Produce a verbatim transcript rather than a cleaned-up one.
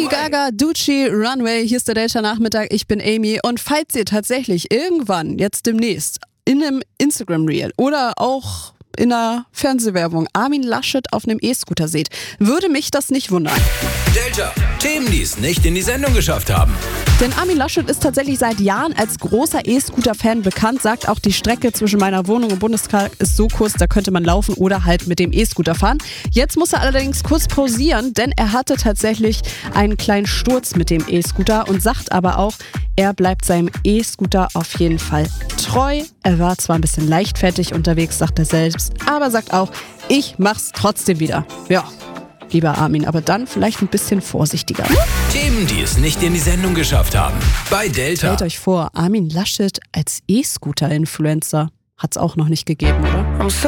Lady Gaga, Gucci, Runway, hier ist der Delta-Nachmittag, ich bin Amy und falls ihr tatsächlich irgendwann, jetzt demnächst, in einem Instagram-Reel oder auch in einer Fernsehwerbung Armin Laschet auf einem E-Scooter seht, würde mich das nicht wundern. Delta, Themen, die es nicht in die Sendung geschafft haben. Denn Armin Laschet ist tatsächlich seit Jahren als großer E-Scooter-Fan bekannt, sagt auch, die Strecke zwischen meiner Wohnung und Bundestag ist so kurz, da könnte man laufen oder halt mit dem E-Scooter fahren. Jetzt muss er allerdings kurz pausieren, denn er hatte tatsächlich einen kleinen Sturz mit dem E-Scooter und sagt aber auch, er bleibt seinem E-Scooter auf jeden Fall treu. Er war zwar ein bisschen leichtfertig unterwegs, sagt er selbst, aber sagt auch, ich mach's trotzdem wieder. Ja, lieber Armin, aber dann vielleicht ein bisschen vorsichtiger. Themen, die es nicht in die Sendung geschafft haben. Bei Delta. Stellt euch vor, Armin Laschet als E-Scooter-Influencer. Hat's auch noch nicht gegeben, oder?